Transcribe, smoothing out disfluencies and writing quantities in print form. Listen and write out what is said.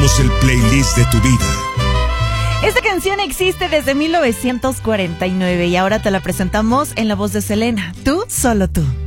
Somos el playlist de tu vida. Esta canción existe desde 1949 y ahora te la presentamos en la voz de Selena. Tú, solo tú.